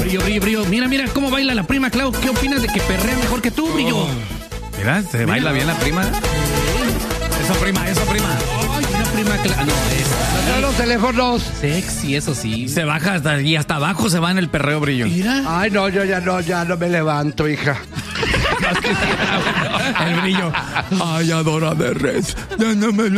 Brillo. Mira cómo baila la prima Clau. ¿Qué opinas de que perrea mejor que tú, Brillo? Mira, baila bien la prima. Eso, prima. Ay, una prima Clau. No, es los teléfonos. sexy, eso sí. Se baja hasta abajo se va en el perreo, Brillo. Mira. Ay, no, yo ya no me levanto, hija. El Brillo. Ay, Adora de Res. Ya no me